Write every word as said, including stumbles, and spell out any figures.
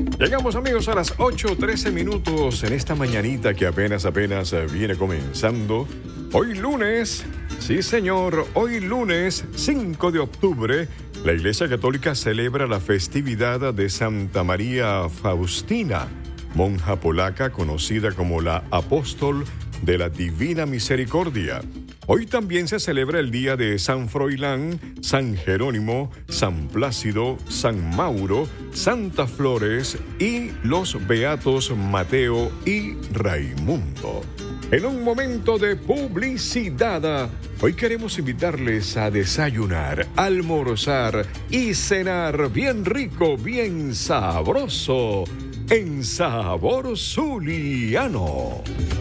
Llegamos, amigos, a las ocho trece minutos en esta mañanita que apenas, apenas viene comenzando. Hoy lunes, sí señor, hoy lunes cinco de octubre, la Iglesia Católica celebra la festividad de Santa María Faustina, monja polaca conocida como la Apóstol de la Divina Misericordia. Hoy también se celebra el día de San Froilán, San Jerónimo, San Plácido, San Mauro, Santa Flores y los beatos Mateo y Raimundo. En un momento de publicidad, hoy queremos invitarles a desayunar, almorzar y cenar bien rico, bien sabroso, en Sabor Zuliano.